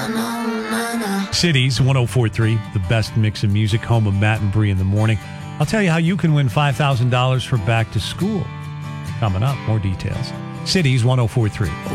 Cities 104.3, the best mix of music, home of Matt and Bree in the morning. I'll tell you how you can win $5,000 for back to school. Coming up, more details. Cities 104.3.